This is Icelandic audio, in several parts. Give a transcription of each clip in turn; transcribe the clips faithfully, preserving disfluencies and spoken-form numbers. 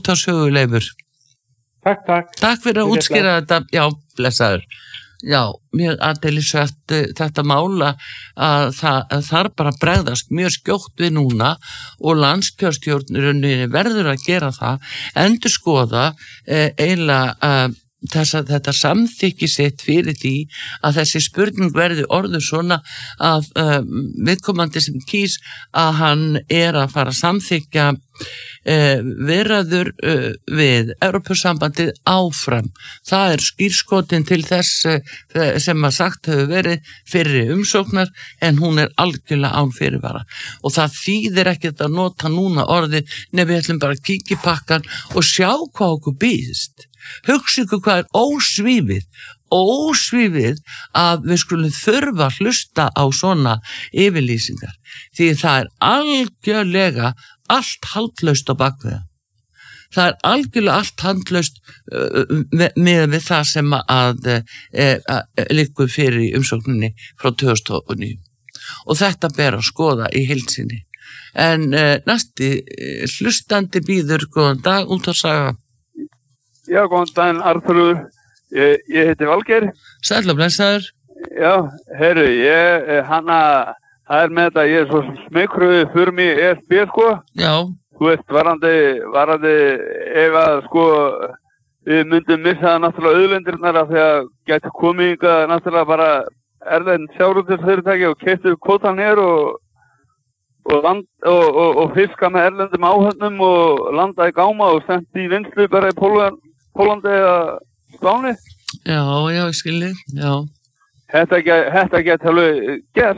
út af söguleifur. Takk, takk. Takk fyrir að útskýra þetta, já, blessaður. Já, mjög aðdeilisvert þetta mála að það þarf bara að bregðast mjög skjótt við núna og landskjörstjórnirunni verður að gera það, endurskoða eh, eiginlega eh, Þessa, þetta samþykki sitt fyrir því að þessi spurning verði orður svona að uh, viðkomandi sem kýs að hann er að fara að samþykja uh, viðræður uh, við Evrópusambandið áfram. Það er skýrskotin til þess uh, sem að sagt hefur verið fyrir umsóknar en hún er algjörlega án fyrirvara. Og það þýðir ekkert að nota núna orðið nefnir við ætlum bara að kíkja í pakkan og sjá hvað okkur býðst. Hugsa ykkur hvað er ósvífið, ósvífið að við skulum þurfa að hlusta á svona yfirlýsingar. Því það er algjörlega allt handlaust á bakveða. Það er algjörlega allt handlaust uh, með, með við það sem að uh, liggur fyrir í umsókninni frá tvö þúsund og níu. Og þetta ber að skoða í heild sinni. En uh, næsti uh, hlustandi býður góðan dag út að saga. Já, góðan daginn, Arþrúður. Ég, ég heiti Valgeir. Sæll og blessaður. Já, herru, ég, hana, það er með þetta, ég er svo smekruði fyrir mig E S B, sko. Já. Þú veist, varandi, varandi, ef að, sko, við myndum missa náttúrulega auðlendirnar af því að gæti komið ykkar náttúrulega bara erlend sjávarútvegsfyrirtæki og keyptu kvótann hér og og, land, og, og, og fiska með erlendum áhöfnum og landa í gáma og sendi í vinnslu bara í Pólan, Pólandi eða Spáni. Já, já, ég skilji, já. Þetta get, þetta get alveg gert.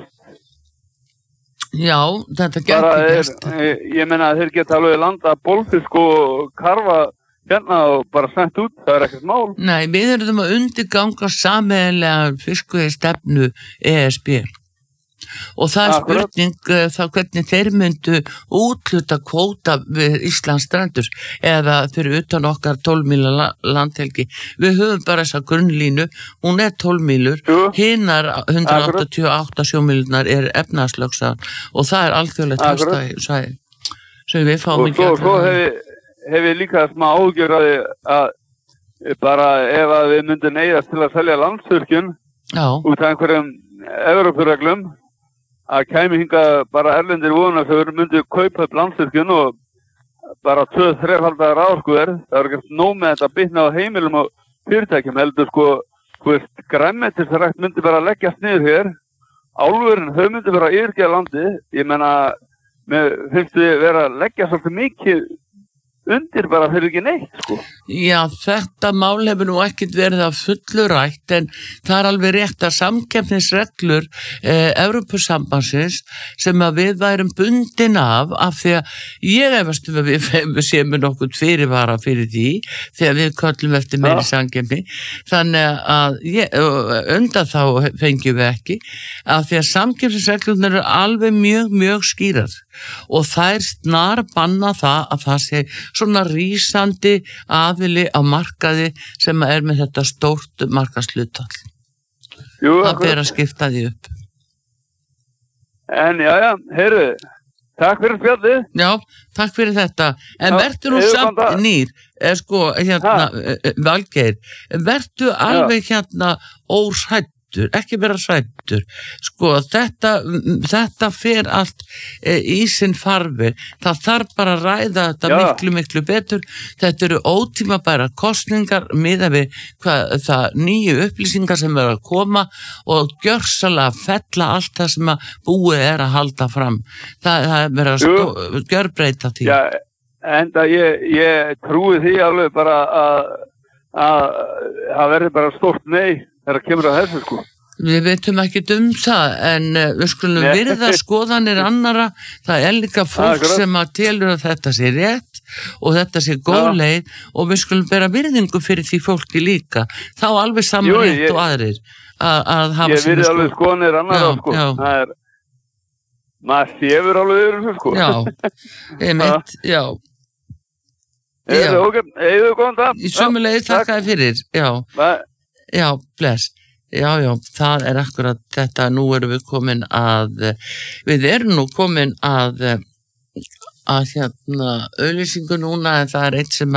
Já, þetta getur gert. Ég, ég meina að þeir geta alveg landa bólfisk og karfa hérna og bara sendt út, það er ekkert mál. Nei, við erum að undirganga sameiginlega fiskveiðistefnu E S B. Og það er spurning uh, þá hvernig þeir myndu útluta kvóta við Íslands strendur eða fyrir utan okkar tólf míla la landhelgi. Við höfum bara þessa grunnlínu, hún er tólf mílur, hinnar hundrað áttatíu og átta sjómílunar er efnahagslögsagan og það er alþjóðlegt ástæði sem við fáum ekki að. Og svo hef, hef ég líka smá ágjör að, að bara ef að við myndum neyðast til að selja landsvirkjun út af einhverjum Evrópureglum að kæmi hinga bara erlendir vonarsögur myndu kaupa upp landsvirkjun og bara tvö þrefaldar raforkuver. Það er ekki nóg með þetta bitna á heimilum og fyrirtækjum heldur sko, þú veist, grænmetisrækt myndi bara leggjast niður hér. Álverin, þau myndi bara yfirgefa landi. Ég menna, með, finnst þið vera að leggja svolítið mikið undir bara fyrir ekki neitt, sko. Já, þetta mál hefur nú ekkert verið að fullu rætt, en það er alveg rétt að samkeppnisreglur eh, Evrópusambandsins sem að við værum bundin af, af því að ég efast um að við, við séum með nokkuð fyrirvara fyrir því, þegar við köllum eftir meiri ja. samkeppni, þannig að ég, undan þá fengjum við ekki, af því að samkeppnisreglurnar eru alveg mjög, mjög skýrar og þær snar banna það að það sé svona rísandi aðili á markaði sem er með þetta stórt markaðshlutfall. Það ber að skipta því upp. En já, já, heyrðu, takk fyrir spjallið. Já, takk fyrir þetta. En verður nú samt nýr, er sko, hérna, Valgeir, verður alveg hérna óhrædd, ekki vera hræddur. Sko, þetta, þetta fer allt e, í sinn farveg. Það þarf bara að ræða þetta Já. miklu, miklu betur. Þetta eru ótímabæra kosningar miðað við hvað, það nýju upplýsingar sem er að koma og gjörsalega fella allt það sem að búið er að halda fram. Það, það er verið að stó, gjörbreyta því. Já, enda ég, ég trúi því alveg bara að það verður bara stórt nei. Það kemur að þessu sko. Við veitum ekki um það, en við skulum virða skoðanir annara. Það er líka fólk ja, sem að telur að þetta sé rétt og þetta sé góð ja. leið og við skulum bera virðingu fyrir því fólki líka. Þá alveg saman Jú, rétt ég, og aðrir að, að hafa sína skoðanir. Ég virði alveg skoðanir annara sko. Já. Það er, maður séfur alveg yfir þessu sko. Já, ég mitt, já. Eða góðan dag. Í sömulegis þakka þér fyrir, já. Bæ. Já, bless. Já, já, það er akkurat þetta, nú erum við komin að, við erum nú komin að, að hérna, auglýsingu núna, en það er eitt sem